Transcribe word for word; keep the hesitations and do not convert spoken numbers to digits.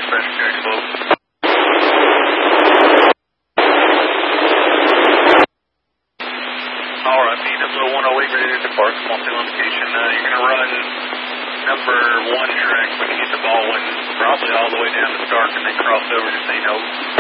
dispatch, Jack Slope. Alright, B W one oh eight ready to depart, multi-location. Uh, you're going to run number one track when you get the ball one, probably all the way down to Stark and then cross over to Saint Oaks.